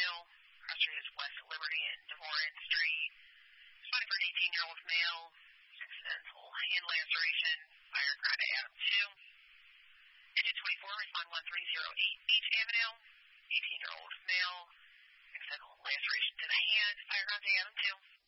Avenue. Cross street is West Liberty and Devorant Street. Responding for an 18-year-old male. Accidental hand laceration. Fireground to Adam 2. Engine 24, respond 1308 Beach Avenue. 18-year-old male. Accidental laceration to the hand. Fireground to Adam 2.